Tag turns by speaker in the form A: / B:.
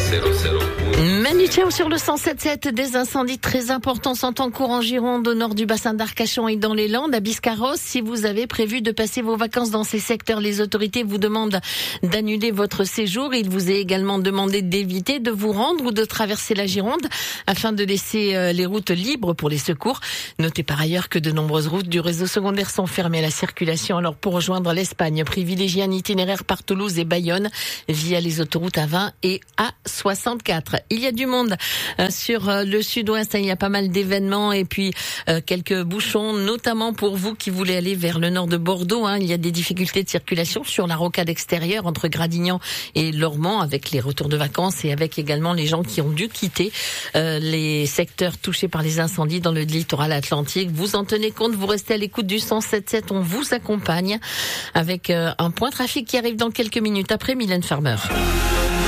A: Manu Chao sur le 107.7. Des incendies très importants sont en cours en Gironde, au nord du bassin d'Arcachon et dans les Landes, à Biscarrosse. Si vous avez prévu de passer vos vacances dans ces secteurs, les autorités vous demandent d'annuler votre séjour. Il vous est également demandé d'éviter de vous rendre ou de traverser la Gironde afin de laisser les routes libres pour les secours. Notez par ailleurs que de nombreuses routes du réseau secondaire sont fermées à la circulation. Alors pour rejoindre l'Espagne, privilégiez un itinéraire par Toulouse et Bayonne via les autoroutes A20 et A64. Il y a du monde sur le sud-ouest, il y a pas mal d'événements et puis quelques bouchons, notamment pour vous qui voulez aller vers le nord de Bordeaux. Il y a des difficultés de circulation sur la rocade extérieure entre Gradignan et Lormont avec les retours de vacances et avec également les gens qui ont dû quitter les secteurs touchés par les incendies dans le littoral atlantique. Vous en tenez compte, vous restez à l'écoute du 107.7, on vous accompagne avec un point trafic qui arrive dans quelques minutes après Mylène Farmer.